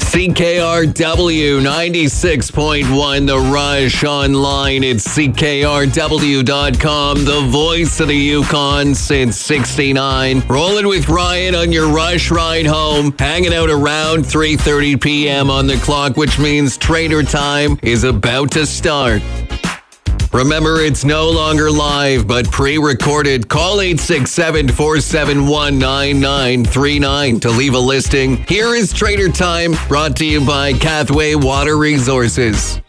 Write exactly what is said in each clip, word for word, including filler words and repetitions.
C K R W ninety-six point one, The Rush online at C K R W dot com, the voice of the Yukon since sixty-nine. Rolling with Ryan on your Rush ride home, hanging out around three thirty p.m. on the clock, which means Trader Time is about to start. Remember, it's no longer live, but pre-recorded. Call eight six seven, four seven one, nine nine three nine to leave a listing. Here is Trader Time, brought to you by Cathway Water Resources.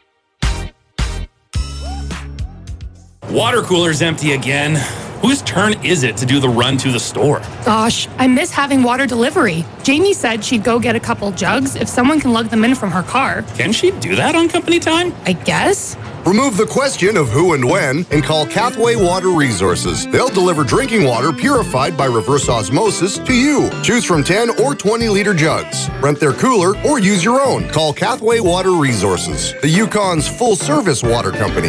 Water cooler's empty again. Whose turn is it to do the run to the store? Gosh, I miss having water delivery. Jamie said she'd go get a couple jugs if someone can lug them in from her car. Can she do that on company time? I guess. Remove the question of who and when and call Cathway Water Resources. They'll deliver drinking water purified by reverse osmosis to you. Choose from ten or twenty liter jugs. Rent their cooler or use your own. Call Cathway Water Resources, the Yukon's full-service water company.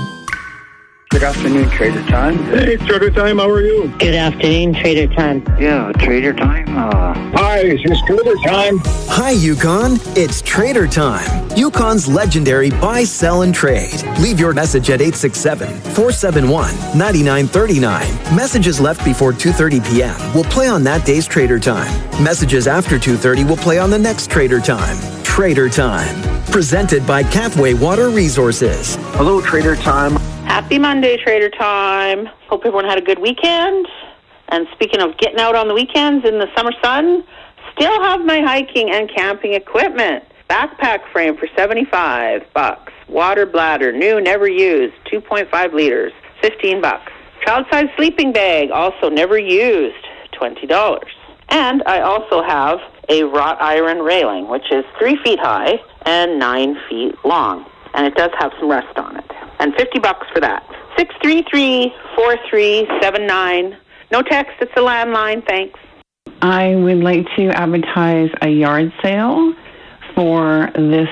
Good afternoon, Trader Time. Hey, Trader Time, how are you? Good afternoon, Trader Time. Yeah, Trader Time. Uh... Hi, it's Trader Time. Hi, Yukon. It's Trader Time. Yukon's legendary buy, sell, and trade. Leave your message at eight six seven, four seven one, nine nine three nine. Messages left before two thirty p.m. will play on that day's Trader Time. Messages after two thirty will play on the next Trader Time. Trader Time. Presented by Cathway Water Resources. Hello, Trader Time. Happy Monday, Trader Time. Hope everyone had a good weekend. And speaking of getting out on the weekends in the summer sun, still have my hiking and camping equipment. Backpack frame for seventy-five bucks. Water bladder, new, never used, two point five liters, fifteen bucks. Child-size sleeping bag, also never used, twenty dollars. And I also have a wrought iron railing, which is three feet high and nine feet long. And it does have some rest on it. And fifty bucks for that. six three three, four three seven nine. No text, it's a landline, thanks. I would like to advertise a yard sale for this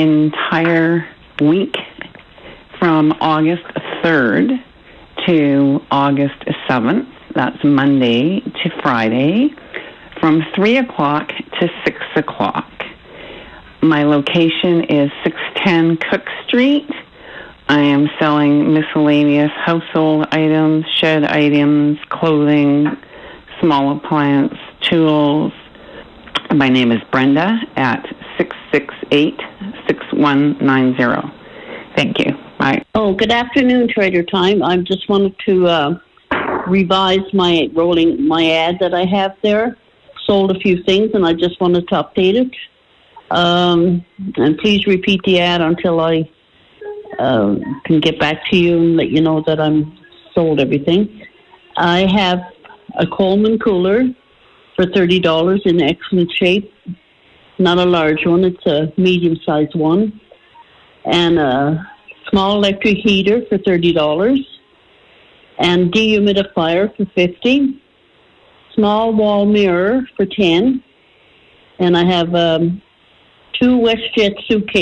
entire week from August third to August seventh. That's Monday to Friday, from three o'clock to six o'clock. My location is six ten Cook Street. I am selling miscellaneous household items, shed items, clothing, small appliance, tools. My name is Brenda at six six eight, six one nine zero. Thank you. Bye. Oh, good afternoon, Trader Time. I just wanted to uh, revise my rolling my ad that I have there. Sold a few things, and I just wanted to update it. Um, and please repeat the ad until I uh, can get back to you and let you know that I'm sold everything. I have a Coleman cooler for thirty dollars in excellent shape. Not a large one, it's a medium-sized one. And a small electric heater for thirty dollars. And dehumidifier for fifty dollars. Small wall mirror for ten dollars. And I have um, two WestJet suitcases